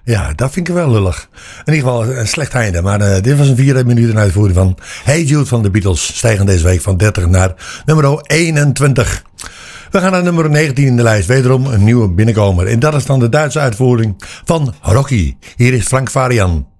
Ja, dat vind ik wel lullig. In ieder geval een slecht einde. Maar dit was een 4 minuten uitvoering van Hey Jude van de Beatles. Stijgen deze week van 30 naar nummer 21. We gaan naar nummer 19 in de lijst. Wederom een nieuwe binnenkomer. En dat is dan de Duitse uitvoering van Rocky. Hier is Frank Farian.